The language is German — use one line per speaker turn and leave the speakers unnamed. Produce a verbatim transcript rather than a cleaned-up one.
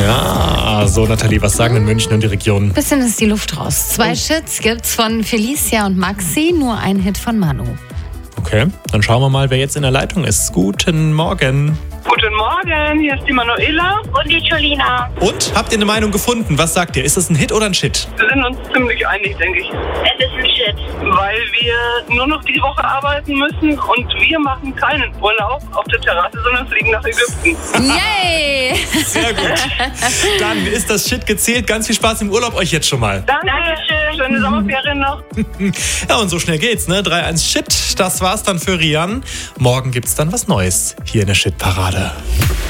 Ja, so Nathalie, was sagen denn München und die Region?
Bisschen ist die Luft raus. Zwei oh. Shits gibt's von Felicia und Maxi, nur ein Hit von Manu.
Okay, dann schauen wir mal, wer jetzt in der Leitung ist. Guten Morgen.
Guten Morgen, hier ist die Manuela
und die Jolina.
Und, habt ihr eine Meinung gefunden? Was sagt ihr? Ist das ein Hit oder ein Shit?
Wir sind uns ziemlich einig, denke ich.
Es ist ein Shit.
Weil wir nur noch die Woche arbeiten müssen und wir machen keinen Urlaub auf der Terrasse, sondern fliegen nach Ägypten.
Yay!
Sehr gut. Dann ist das Shit gezählt. Ganz viel Spaß im Urlaub euch jetzt schon mal.
Danke. Dankeschön. Schöne Sommerferien noch.
Ja, und so schnell geht's, ne? drei eins Shit. Das war's dann für Rian. Morgen gibt's dann was Neues hier in der Shit-Parade.